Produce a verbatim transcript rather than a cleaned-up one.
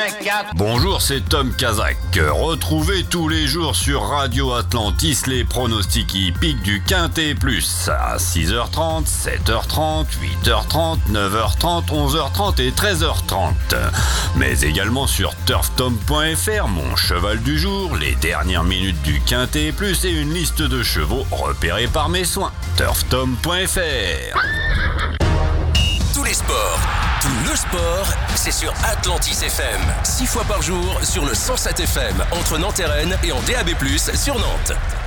un, quatre. Bonjour, c'est Tom Kazak. Retrouvez tous les jours sur Radio Atlantis les pronostics hippiques du Quintet Plus à six heures trente, sept heures trente, huit heures trente, neuf heures trente, onze heures trente et treize heures trente. Mais également sur turf tom point f r, mon cheval du jour, les dernières minutes du Quintet Plus et une liste de chevaux repérés par mes soins. turf tom point f r. Tous les sports, tout le sport, c'est sur Atlantis F M. Six fois par jour sur le cent sept F M entre Nantes et Rennes et en D A B plus, sur Nantes.